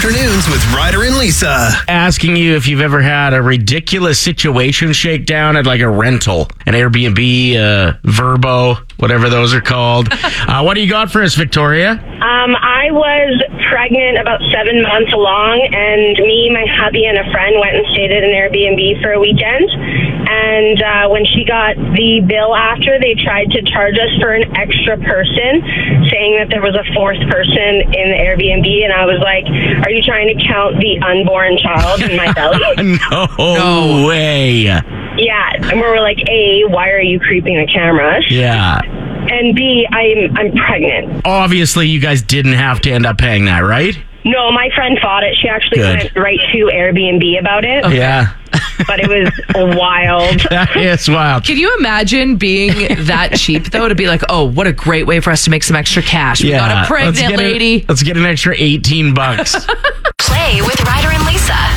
Afternoons with Ryder and Lisa. Asking you if you've ever had a ridiculous situation shakedown at like a rental, an Airbnb, Verbo, whatever those are called. What do you got for us, Victoria? I was pregnant about 7 months along, and me, my hubby, and a friend went and stayed at an Airbnb for a weekend. And when she got the bill after, they tried to charge us for an extra person, saying that there was a fourth person in the Airbnb. And I was like, are you trying to count the unborn child in my belly? No way. Yeah. And we were like, A, why are you creeping the cameras? Yeah. And B, I'm pregnant. Obviously, you guys didn't have to end up paying that, right? No, my friend fought it. She actually went right to Airbnb about it. Yeah. But it was wild. That is wild. Can you imagine being that cheap, though, to be like, oh, what a great way for us to make some extra cash. We got a pregnant lady. Let's get an extra $18. Play